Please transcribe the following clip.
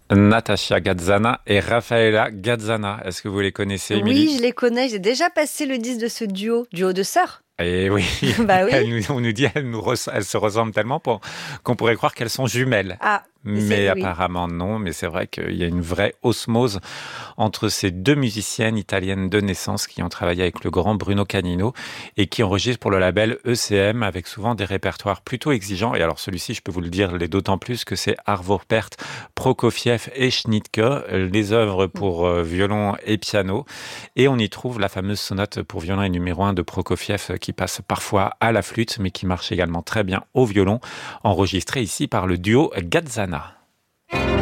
Natacha Gazzana et Raffaella Gazzana. Est-ce que vous les connaissez, Émilie? Oui, je les connais. J'ai déjà passé le disque de ce duo de sœurs. Et oui, Bah oui. on nous dit elles se ressemblent tellement qu'on pourrait croire qu'elles sont jumelles. Ah, Mais oui. apparemment non, mais c'est vrai qu'il y a une vraie osmose entre ces deux musiciennes italiennes de naissance qui ont travaillé avec le grand Bruno Canino et qui enregistrent pour le label ECM avec souvent des répertoires plutôt exigeants. Et alors celui-ci, je peux vous le dire, l'est d'autant plus que c'est Arvo Pärt, Prokofiev et Schnittke, les œuvres pour violon et piano. Et on y trouve la fameuse sonate pour violon et numéro 1 de Prokofiev qui passe parfois à la flûte, mais qui marche également très bien au violon, enregistrée ici par le duo Gazzana.